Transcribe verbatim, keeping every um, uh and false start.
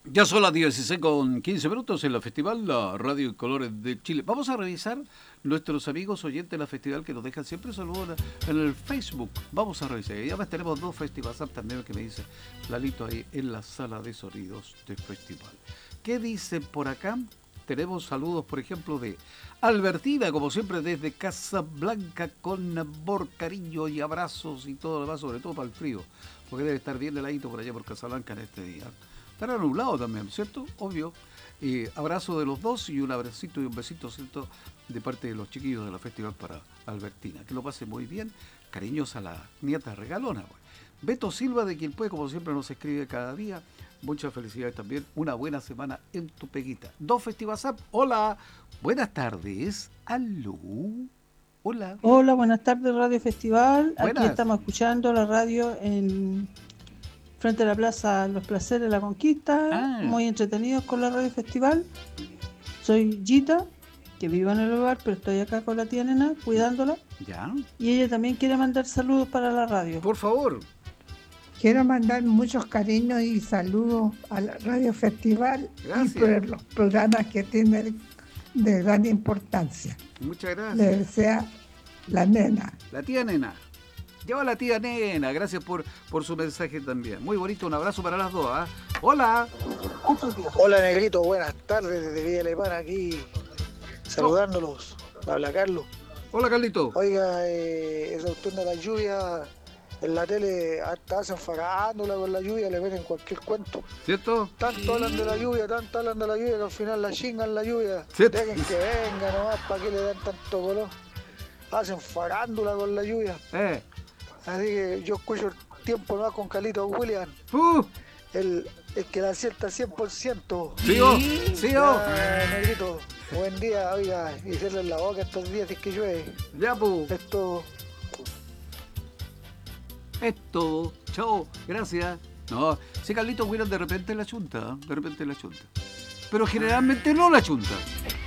Ya son las dieciséis con quince minutos en la Festival, la Radio y Colores de Chile. Vamos a revisar nuestros amigos oyentes de la Festival que nos dejan siempre saludos en el Facebook. Vamos a revisar. Y además tenemos dos festivales también que me dice Lalito ahí en la sala de sonidos del Festival. ¿Qué dicen por acá? Tenemos saludos, por ejemplo, de Albertina, como siempre, desde Casablanca, con amor, cariño y abrazos y todo lo demás, sobre todo para el frío, porque debe estar bien heladito por allá por Casablanca en este día. Estará nublado también, ¿cierto? Obvio. Eh, abrazo de los dos y un abracito y un besito, ¿cierto? De parte de los chiquillos de la Festival para Albertina. Que lo pase muy bien. Cariños a la nieta regalona. Pues. Beto Silva, de quien puede, como siempre, nos escribe cada día. Muchas felicidades también. Una buena semana en tu peguita. Dos Festivas Up. Hola. Buenas tardes. Aló. Hola. Hola, buenas tardes, Radio Festival. Buenas. Aquí estamos escuchando la radio en frente a la Plaza Los Placeres de la Conquista. Ah. Muy entretenidos con la Radio Festival. Soy Gita, que vivo en el hogar, pero estoy acá con la tía Nena, cuidándola. Ya. Y ella también quiere mandar saludos para la radio. Por favor. Quiero mandar muchos cariños y saludos a la Radio Festival. Gracias. Y por los programas que tienen de gran importancia. Muchas gracias. Le desea la Nena. La tía Nena. Lleva a la tía Nena. Gracias por, por su mensaje también. Muy bonito. Un abrazo para las dos. ¿eh? Hola. Hola, Negrito. Buenas tardes desde Villa Alemana aquí. Saludándolos. Habla Carlos. Hola, Carlito. Oiga, eh, esa cuestión de la lluvia en la tele hasta hacen farándula con la lluvia, le meten cualquier cuento. ¿Cierto? Tanto hablan de la lluvia, tanto hablan de la lluvia que al final la chingan la lluvia. ¿Cierto? Dejen que venga nomás, ¿para qué le dan tanto color? Hacen farándula con la lluvia. Eh. Así que yo escucho el tiempo nomás con Carlito William. Uh. El, el que la acierta cien por ciento. ¿Sigo? ¿Sigo? Ya, Negrito, buen día, oiga, y hacerle en la boca estos días si es que llueve. Ya, pu. Esto... Es todo. Chao. Gracias. No, si Carlito William de repente la chunta, ¿eh? De repente la chunta. Pero generalmente no la chunta.